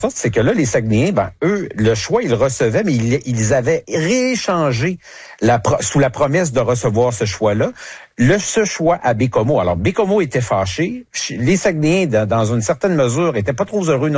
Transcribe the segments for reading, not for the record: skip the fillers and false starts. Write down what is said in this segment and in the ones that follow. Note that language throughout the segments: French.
c'est que là, les Saguenayens, eux, le choix, ils le recevaient, mais ils avaient rééchangé sous la promesse de recevoir ce choix-là. Ce choix à Bécomo. Alors, Bécomo était fâché. Les Saguenayens, dans une certaine mesure, étaient pas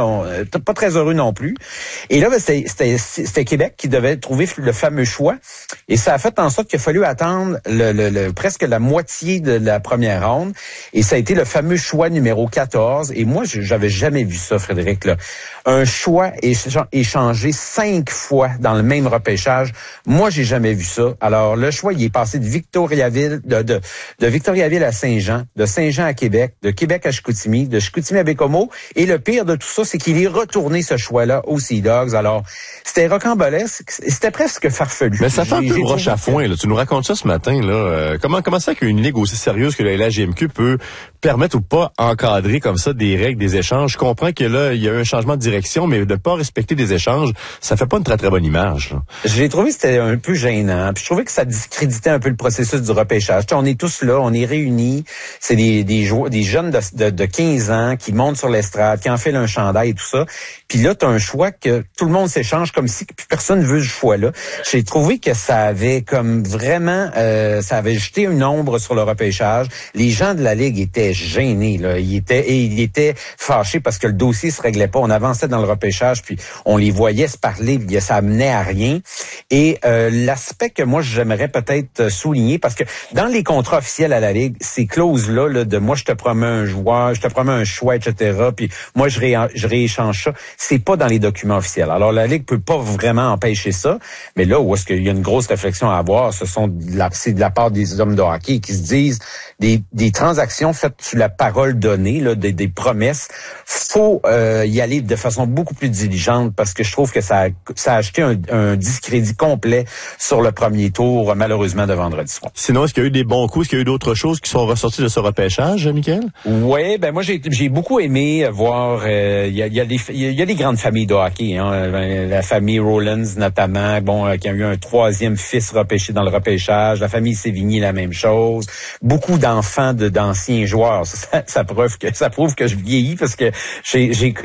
très heureux non plus. Et là, c'était Québec qui devait trouver le fameux choix. Et ça a fait en sorte qu'il a fallu attendre presque la moitié de la première ronde. Et ça a été le fameux choix numéro 14. Et moi, j'avais jamais vu ça, Frédéric, là. Un choix échangé 5 fois dans le même repêchage. Moi, j'ai jamais vu ça. Alors, le choix, il est passé de Victoriaville, de Victoriaville à Saint-Jean, de Saint-Jean à Québec, de Québec à Chicoutimi, de Chicoutimi à Bécomo. Et le pire de tout ça, c'est qu'il est retourné ce choix-là aux Sea Dogs. Alors, c'était rocambolesque. C'était presque farfelu. Mais ça fait un peu broche à foin, là. Tu nous racontes ça ce matin, là. Comment ça qu'une ligue aussi sérieuse que la LHJMQ peut permettre ou pas encadrer comme ça des règles, des échanges? Je comprends que là, il y a eu un changement de direction, mais de pas respecter des échanges, ça fait pas une très très bonne image, là. J'ai trouvé que c'était un peu gênant. Puis je trouvais que ça discréditait un peu le processus du repêchage. On est tous là, on est réunis. C'est des jeunes de 15 ans qui montent sur l'estrade, qui enfilent un chandail et tout ça. Puis là, tu as un choix que tout le monde s'échange comme si plus personne ne veut ce choix-là. J'ai trouvé que ça avait comme vraiment, ça avait jeté une ombre sur le repêchage. Les gens de la Ligue étaient gênés, là. Ils étaient fâchés parce que le dossier se réglait pas. On avançait dans le repêchage, puis on les voyait se parler, puis ça amenait à rien. Et l'aspect que moi, j'aimerais peut-être souligner, parce que dans les contrats officiels à la Ligue, ces clauses-là, là, de moi, je te promets un joueur, je te promets un choix, etc., puis moi, je rééchange ça, c'est pas dans les documents officiels. Alors, la Ligue peut pas vraiment empêcher ça, mais là où est-ce qu'il y a une grosse réflexion à avoir, c'est de la part des hommes de hockey qui se disent des transactions faites sur la parole donnée, là, des promesses. Faut y aller de façon beaucoup plus diligente parce que je trouve que ça a acheté un discrédit complet sur le premier tour, malheureusement, de vendredi soir. Sinon, est-ce qu'il y a eu des bons coups? Est-ce qu'il y a eu d'autres choses qui sont ressorties de ce repêchage, Michael? Oui, moi j'ai beaucoup aimé voir il y a des grandes familles de hockey, hein, la famille Rollins notamment, qui a eu un 3e fils repêché dans le repêchage, la famille Sévigny la même chose, beaucoup d'enfants d'anciens joueurs. Ça prouve que je vieillis parce que j'ai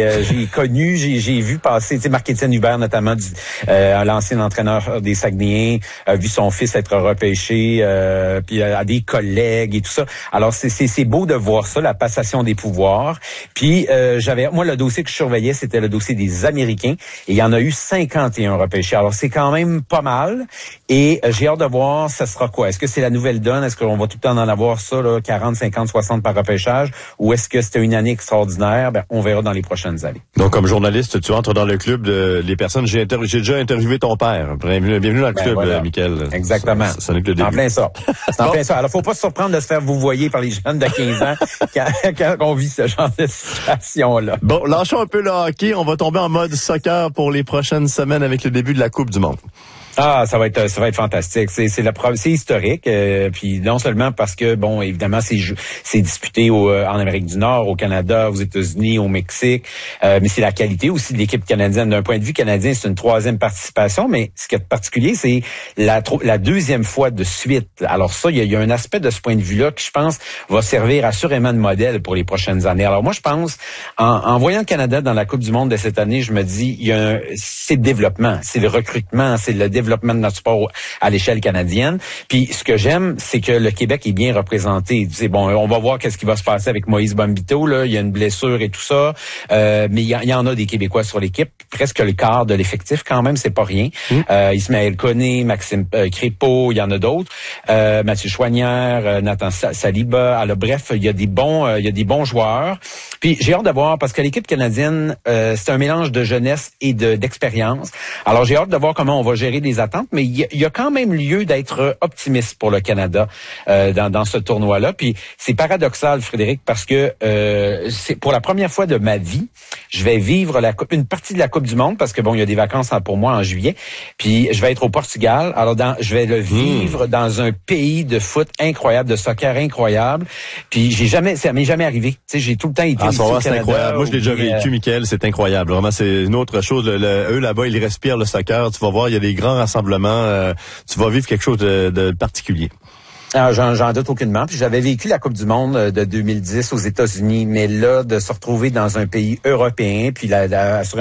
vu passer, tu sais, Marc-Étienne Hubert notamment, l'ancien entraîneur des Saguenayens, a vu son fils être repêché, puis à des collègues et tout ça. Alors c'est beau de voir ça, la passation des pouvoirs. Puis moi le dossier que je surveillais, c'était le dossier des Américains et il y en a eu 51 repêchés. Alors c'est quand même pas mal et j'ai hâte de voir ça sera quoi. Est-ce que c'est la nouvelle donne? Est-ce qu'on va tout le temps en avoir ça là, 40, 50, 60 par repêchage ou est-ce que c'était une année extraordinaire? On verra dans les prochaines années. Donc comme journaliste, tu entres dans le club des personnes. J'ai déjà interviewé ton père. Bienvenue dans le club, voilà. Michael. Exactement. Ça n'est que le début. En plein ça. C'est en plein ça. Alors, faut pas se surprendre de se faire vouvoyer par les jeunes de 15 ans quand on vit ce genre de situation-là. Bon, lâchons un peu le hockey. On va tomber en mode soccer pour les prochaines semaines avec le début de la Coupe du Monde. Ah, ça va être fantastique. C'est historique. Puis non seulement parce que évidemment c'est disputé en Amérique du Nord, au Canada, aux États-Unis, au Mexique, mais c'est la qualité aussi de l'équipe canadienne. D'un point de vue canadien, c'est une 3e participation, mais ce qui est particulier, c'est la 2e fois de suite. Alors ça, il y a un aspect de ce point de vue-là qui, je pense, va servir assurément de modèle pour les prochaines années. Alors moi, je pense, en voyant le Canada dans la Coupe du Monde de cette année, je me dis, c'est le développement, c'est le recrutement, c'est le développement de notre sport à l'échelle canadienne. Puis ce que j'aime, c'est que le Québec est bien représenté. C'est on va voir qu'est-ce qui va se passer avec Moïse Bombito, là, il y a une blessure et tout ça, mais il y en a des Québécois sur l'équipe, presque le quart de l'effectif quand même, c'est pas rien. Ismaël Koné, Maxime Crépeau, il y en a d'autres, Mathieu Choignard, Nathan Saliba. Alors bref, il y a des bons joueurs. Puis j'ai hâte de voir parce que l'équipe canadienne, c'est un mélange de jeunesse et d'expérience. Alors j'ai hâte de voir comment on va gérer des attentes, mais il y a quand même lieu d'être optimiste pour le Canada dans ce tournoi-là. Puis c'est paradoxal, Frédéric, parce que c'est pour la première fois de ma vie, je vais vivre une partie de la Coupe du Monde parce que il y a des vacances pour moi en juillet. Puis je vais être au Portugal. Alors je vais le vivre dans un pays de foot incroyable, de soccer incroyable. Puis ça m'est jamais arrivé. Tu sais, j'ai tout le temps été ici au Canada. C'est incroyable. Moi, je l'ai déjà vécu, Michael. C'est incroyable. Vraiment, c'est une autre chose. Eux là-bas, ils respirent le soccer. Tu vas voir, il y a des grands rassemblements. Tu vas vivre quelque chose de particulier. J'en doute aucunement. Puis j'avais vécu la Coupe du Monde de 2010 aux États-Unis, mais là, de se retrouver dans un pays européen, puis